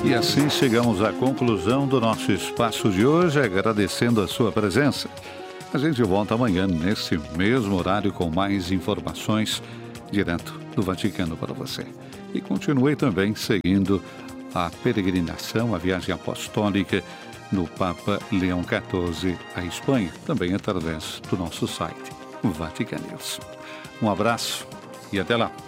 E assim chegamos à conclusão do nosso espaço de hoje, agradecendo a sua presença. A gente volta amanhã, nesse mesmo horário, com mais informações direto do Vaticano para você. E continue também seguindo a peregrinação, a viagem apostólica no Papa Leão XIV à Espanha, também através do nosso site, Vatican News. Um abraço e até lá.